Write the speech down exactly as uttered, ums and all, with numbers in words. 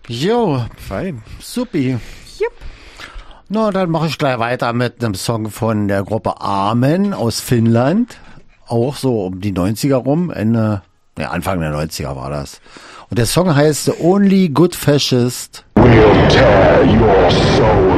Jo, Fein. supi. Jupp. Na, dann mache ich gleich weiter mit einem Song von der Gruppe Amen aus Finnland. Auch so um die neunziger rum, Ende, ja, Anfang der neunziger war das. Und der Song heißt The Only Good Fascist. We'll tear your soul